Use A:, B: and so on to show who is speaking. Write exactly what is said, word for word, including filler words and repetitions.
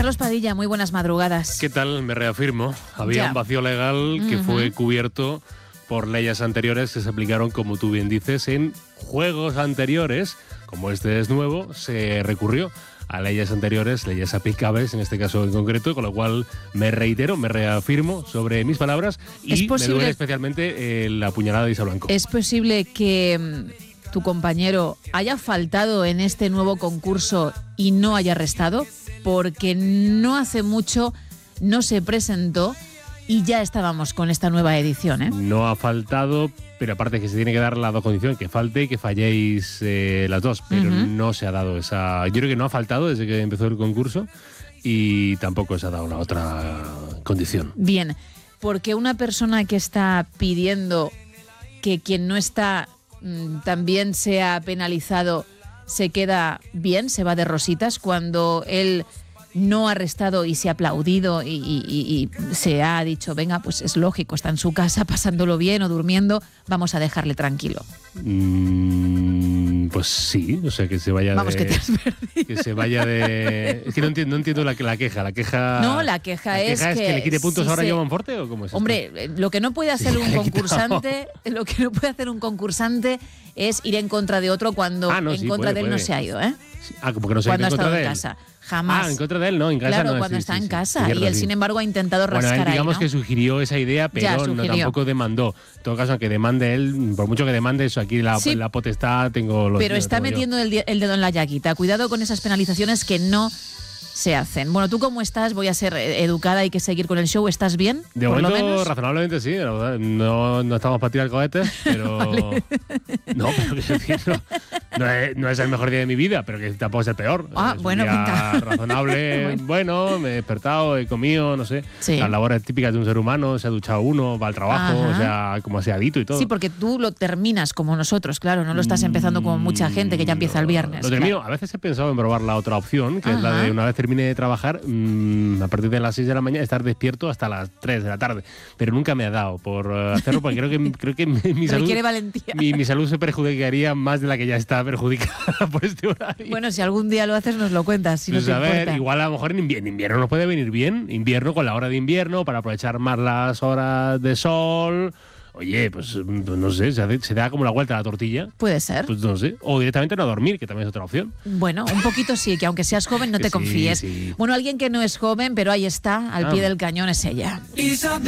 A: Carlos Padilla, muy buenas madrugadas.
B: ¿Qué tal? Me reafirmo. Había
A: Ya.
B: un vacío legal que
A: Uh-huh.
B: fue cubierto por leyes anteriores que se aplicaron, como tú bien dices, en juegos anteriores. Como este es nuevo, se recurrió a leyes anteriores, leyes aplicables en este caso en concreto, con lo cual me reitero, me reafirmo sobre mis palabras y
A: ¿Es
B: me
A: posible-
B: duele especialmente eh, la puñalada de Isa Blanco.
A: ¿Es posible que mm, tu compañero haya faltado en este nuevo concurso y no haya restado? Porque no hace mucho no se presentó y ya estábamos con esta nueva edición, ¿eh?
B: No ha faltado, pero aparte que se tiene que dar las dos condiciones, que falte y que falléis eh, las dos, pero
A: Uh-huh.
B: no se ha dado esa... Yo creo que no ha faltado desde que empezó el concurso y tampoco se ha dado la otra condición.
A: Bien, porque una persona que está pidiendo que quien no está mm, también sea penalizado se queda bien, se va de rositas cuando él no ha restado y se ha aplaudido y, y- y- y se ha dicho, venga, pues es lógico, está en su casa pasándolo bien o durmiendo, vamos a dejarle tranquilo.
B: Mm, pues sí, o sea, que se vaya
A: Vamos,
B: de...
A: que te has perdido.
B: que se vaya de... Es que no entiendo, no entiendo la, la queja. La queja
A: No, la queja es
B: es
A: que
B: que le quite puntos
A: si
B: ahora
A: se-
B: a Joan Forte, ¿o cómo es esto?
A: Hombre, eh, lo que no puede hacer
B: Sí,
A: un
B: le he quitado.
A: concursante, lo que no puede hacer un concursante es ir en contra de otro cuando
B: Ah, no,
A: en
B: sí,
A: contra
B: puede,
A: de él no
B: puede.
A: se ha ido, ¿eh?
B: Ah, como que no se
A: Cuando ha
B: en contra
A: estado
B: de
A: en
B: él.
A: casa. Jamás.
B: Ah, en contra de él, no, en casa
A: Claro,
B: no.
A: cuando
B: sí,
A: está
B: sí,
A: en
B: sí.
A: casa.
B: Es
A: Y
B: cierto,
A: él,
B: sí.
A: sin embargo, ha intentado
B: Bueno,
A: rascar
B: él, digamos
A: ahí, ¿no?
B: que sugirió esa idea,
A: Ya,
B: pero no,
A: sugirió.
B: tampoco demandó. En todo caso, aunque demande él, por mucho que demande eso, aquí la,
A: Sí.
B: la potestad tengo los
A: Pero está
B: tengo yo.
A: metiendo el, di- el dedo en la llaguita. Cuidado con esas penalizaciones que no se hacen. Bueno, ¿tú cómo estás? Voy a ser eh, educada, hay que seguir con el show. ¿Estás bien?
B: De
A: por lo
B: momento,
A: menos.
B: razonablemente sí, la verdad. No, no estamos para tirar cohetes, pero. No, pero quiero decir, no, no, es, no es el mejor día de mi vida, pero que tampoco es el peor.
A: Ah,
B: es un
A: bueno,
B: día
A: venga.
B: razonable.
A: Bueno.
B: bueno. me he despertado, he comido, no sé.
A: Sí.
B: Las labores típicas de un ser humano, se ha duchado uno, va al trabajo,
A: Ajá.
B: o sea, como aseadito y todo.
A: Sí, porque tú lo terminas como nosotros, claro. No lo estás empezando como mucha gente que ya empieza el viernes.
B: Lo termino.
A: claro.
B: A veces he pensado en probar la otra opción, que es la
A: Ajá.
B: de una vez termine de trabajar, mmm, a partir de las seis de la mañana, estar despierto hasta las tres de la tarde. Pero nunca me ha dado por eh, hacerlo, porque creo que, creo que mi, mi salud,
A: Requiere valentía.
B: mi, mi salud se perjudicaría más de la que ya está perjudicada por este horario.
A: Bueno, si algún día lo haces, nos lo cuentas, si
B: Pues
A: no te
B: a ver,
A: importa.
B: igual a lo mejor en invierno, en invierno nos puede venir bien, invierno con la hora de invierno, para aprovechar más las horas de sol. Oye, pues pues no sé, se, hace- se da como la vuelta a la tortilla.
A: Puede ser.
B: Pues no sé. O directamente no dormir, que también es otra opción.
A: Bueno, un poquito sí, que aunque seas joven no
B: Que
A: te
B: sí,
A: confíes.
B: sí.
A: Bueno, alguien que no es joven, pero ahí está, al
B: Ah.
A: pie del cañón, es ella.